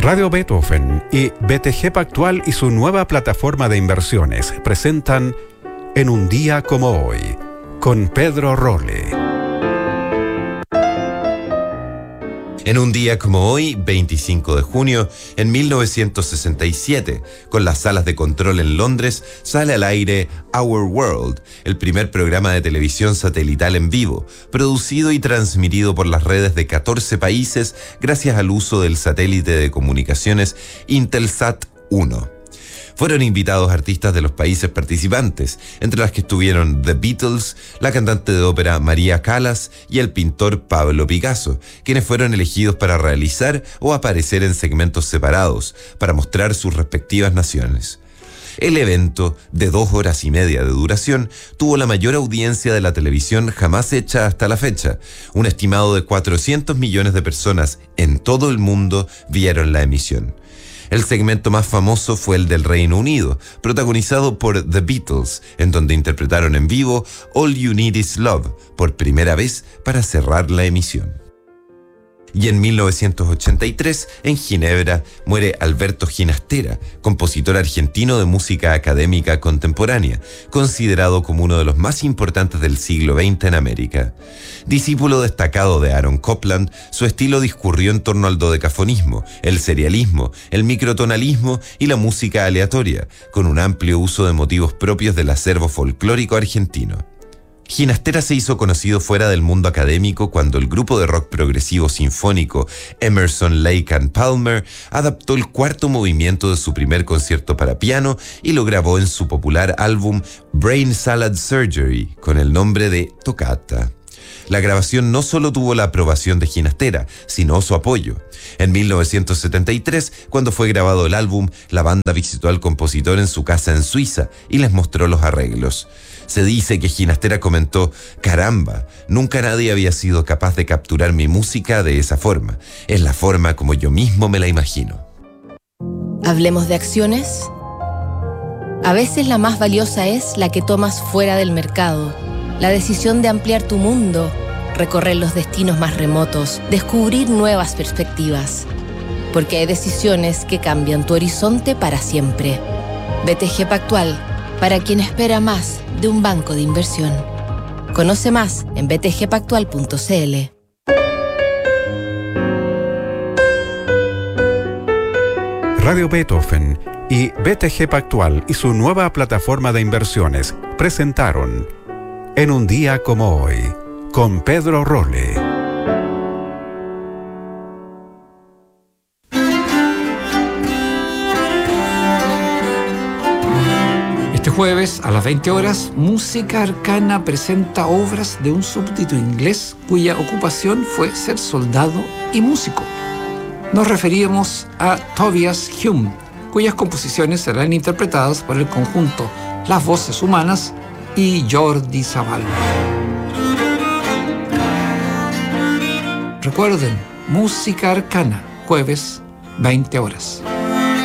Radio Beethoven y BTG Pactual y su nueva plataforma de inversiones presentan En un día como hoy, con Pedro Rolle. En un día como hoy, 25 de junio, en 1967, con las salas de control en Londres, sale al aire Our World, el primer programa de televisión satelital en vivo, producido y transmitido por las redes de 14 países gracias al uso del satélite de comunicaciones Intelsat 1. Fueron invitados artistas de los países participantes, entre las que estuvieron The Beatles, la cantante de ópera María Callas y el pintor Pablo Picasso, quienes fueron elegidos para realizar o aparecer en segmentos separados, para mostrar sus respectivas naciones. El evento, de 2 horas y media de duración, tuvo la mayor audiencia de la televisión jamás hecha hasta la fecha. Un estimado de 400 millones de personas en todo el mundo vieron la emisión. El segmento más famoso fue el del Reino Unido, protagonizado por The Beatles, en donde interpretaron en vivo All You Need Is Love, por primera vez para cerrar la emisión. Y en 1983, en Ginebra, muere Alberto Ginastera, compositor argentino de música académica contemporánea, considerado como uno de los más importantes del siglo XX en América. Discípulo destacado de Aaron Copland, su estilo discurrió en torno al dodecafonismo, el serialismo, el microtonalismo y la música aleatoria, con un amplio uso de motivos propios del acervo folclórico argentino. Ginastera se hizo conocido fuera del mundo académico cuando el grupo de rock progresivo sinfónico Emerson, Lake and Palmer adaptó el 4º movimiento de su primer concierto para piano y lo grabó en su popular álbum Brain Salad Surgery con el nombre de Toccata. La grabación no solo tuvo la aprobación de Ginastera, sino su apoyo. En 1973, cuando fue grabado el álbum, la banda visitó al compositor en su casa en Suiza y les mostró los arreglos. Se dice que Ginastera comentó: «Caramba, nunca nadie había sido capaz de capturar mi música de esa forma. Es la forma como yo mismo me la imagino». ¿Hablemos de acciones? A veces la más valiosa es la que tomas fuera del mercado. La decisión de ampliar tu mundo, recorrer los destinos más remotos, descubrir nuevas perspectivas. Porque hay decisiones que cambian tu horizonte para siempre. BTG Pactual, para quien espera más de un banco de inversión. Conoce más en btgpactual.cl. Radio Beethoven y BTG Pactual y su nueva plataforma de inversiones presentaron En un día como hoy, con Pedro Rolle. Este jueves, a las 20 horas, Música Arcana presenta obras de un súbdito inglés cuya ocupación fue ser soldado y músico. Nos referíamos a Tobias Hume, cuyas composiciones serán interpretadas por el conjunto Las Voces Humanas y Jordi Savall. Recuerden, Música Arcana, jueves, 20 horas.